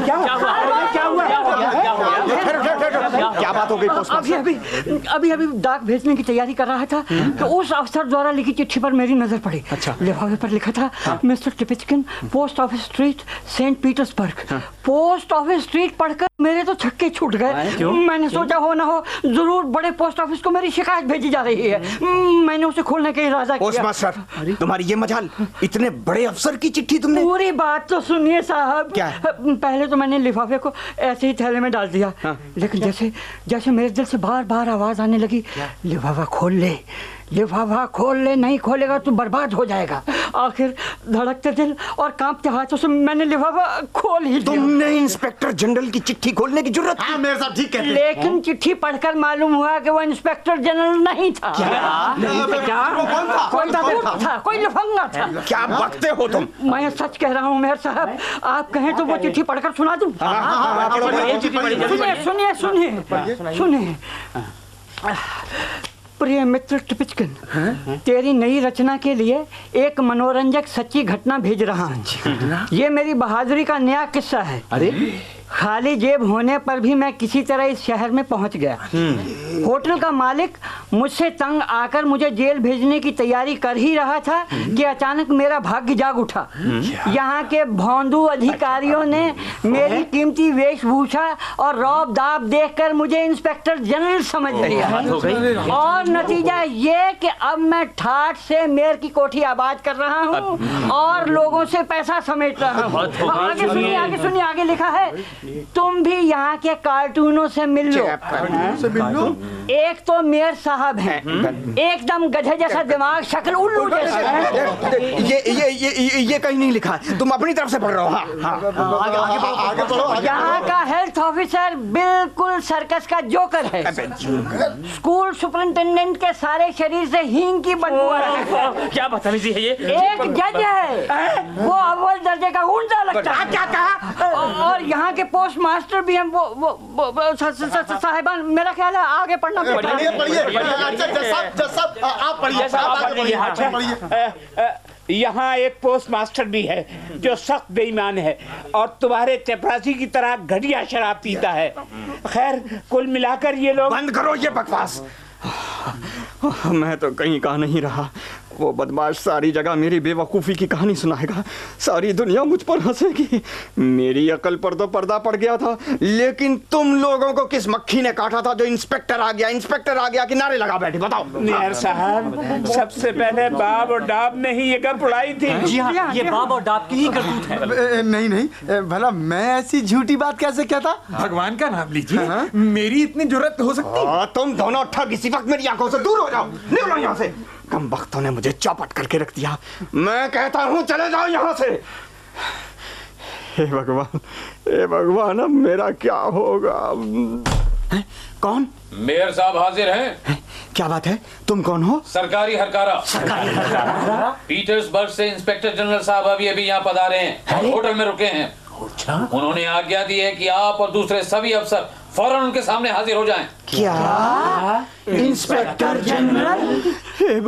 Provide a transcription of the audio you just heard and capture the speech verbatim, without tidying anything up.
क्या हुआ? क्या हुआ? क्या बात हो गई? अभी अभी अभी अभी डाक भेजने की तैयारी कर रहा था तो उस अफसर द्वारा लिखी चिट्ठी पर मेरी नजर पड़ी। अच्छा। लिफाफे पर लिखा था mister टिपिचकिन, post office street, Saint Petersburg. Post office street पढ़कर मेरे तो छक्के छूट गए। मैंने सोचा हो ना हो जरूर बड़े पोस्ट ऑफिस को मेरी शिकायत भेजी जा रही है। मैंने उसे खोलने का इरादा किया। पोस्ट मास्टर, तुम्हारी ये मजाल, इतने बड़े अफसर की चिट्ठी तुमने? पूरी बात तो सुनिए साहब। क्या? पहले तो मैंने लिफाफे को ऐसे ही थैले में डाल दिया। हाँ। लेकिन जैसे जैसे मेरे दिल से बार बार आवाज आने लगी, लिफाफा खोल ले, लिफाफा खोल ले, नहीं खोलेगा तो बर्बाद हो जाएगा। आखिर धड़कते दिल और कांपते हाथों से मैंने लिफाफा खोल ही दिया। तुमने इंस्पेक्टर जनरल की चिट्ठी खोलने की जरूरत? हाँ मेरे साहब ठीक कहते हैं। लेकिन चिट्ठी पढ़कर मालूम हुआ कि वो इंस्पेक्टर जनरल नहीं था। क्या? क्या? कौन था? कोई था, था, कोई लफंगा था। क्या बकते हो तुम? मैं सच कह रहा हूँ मेयर साहब, आप कहें तो वो चिट्ठी पढ़कर सुना दूं? सुनिए सुनिए सुनिए सुनिए। प्रिय मित्र टिपिचकिन, तेरी नई रचना के लिए एक मनोरंजक सच्ची घटना भेज रहा हूँ। ये मेरी बहादुरी का नया किस्सा है। अरे खाली जेब होने पर भी मैं किसी तरह इस शहर में पहुंच गया। होटल का मालिक मुझसे तंग आकर मुझे जेल भेजने की तैयारी कर ही रहा था कि अचानक मेरा भाग्य जाग उठा। यहाँ के भौंदू अधिकारियों ने मेरी कीमती वेशभूषा और रौब दाब देखकर मुझे इंस्पेक्टर जनरल समझ लिया। और नतीजा ये कि अब मैं ठाठ से मेयर की कोठी आबाद कर रहा हूँ और लोगों से पैसा समेट रहा हूँ। आगे सुनिए आगे सुनिए आगे लिखा है, तुम भी यहाँ के कार्टूनों से मिल लो। से मिल लो। एक तो मेयर साहब हैं, एकदम गधे जैसा दिमाग, शक्ल उल्लू जैसा है। ये ये ये ये कहीं नहीं लिखा है, तुम अपनी तरफ से पढ़ रहे हो। हाँ हाँ आगे आगे आगे बढ़ो। यहाँ का हेल्थ ऑफिसर बिल्कुल सर्कस का जोकर है। स्कूल सुपरिंटेंडेंट के सारे शरीर से हींग की बदबू आ रही है। क्या बदतमीजी है ये? एक जज है, वो अव्वल दर्जे का गुंडा लगता है। क्या कहा? और यहाँ के पोस्ट मास्टर भी हैं, वो वो, वो, वो साहिबान, मेरा ख्याल है आगे पढ़ना पड़ेगा। पढ़िए पढ़िए। अच्छा जज साहब जज साहब आप पढ़िए। आप आगे बढ़िए। अच्छा पढ़िए। यहाँ एक पोस्ट मास्टर भी है जो सख्त बेईमान है और तुम्हारे चपरासी की तरह घटिया शराब पीता है। खैर कुल मिलाकर ये लोग। बंद करो ये बकवास। मैं तो कहीं का नहीं रहा। वो बदमाश सारी जगह मेरी बेवकूफ़ी की कहानी सुनाएगा, सारी दुनिया मुझ पर हंसेगी। मेरी अकल पर तो पर्दा पड़ गया था, लेकिन तुम लोगों को किस मक्खी ने काटा था जो इंस्पेक्टर आ गया इंस्पेक्टर आ गया कि नारे लगा बैठे? बताओ। मेयर साहब, सबसे पहले बाब और डाब ने ही ये गप उड़ाई थी। जी हाँ, ये बाब और डाब की ही करतूत है। नहीं नहीं भला मैं ऐसी झूठी बात कैसे कहता? भगवान का नाम लीजिए, मेरी इतनी जुर्रत हो सकती? तुम दोनों ठग इसी वक्त मेरी आंखों से दूर हो जाओ, निकलो यहाँ से। कम वक्तों ने मुझे चौपट करके रख दिया। मैं कहता हूँ चले जाओ यहाँ से। हे भगवान, हे भगवान, अब मेरा क्या होगा? है? कौन? मेयर साहब हाजिर हैं। क्या बात है? तुम कौन हो? सरकारी हरकारा। सरकारी हरकारा? पीटर्सबर्ग से इंस्पेक्टर जनरल साहब अभी अभी यहाँ पधारे हैं, होटल में रुके हैं। उन्होंने आज्ञा दी है कि आप और दूसरे सभी अफसर फौरन उनके सामने हाजिर हो जाएं। क्या? Inspector general?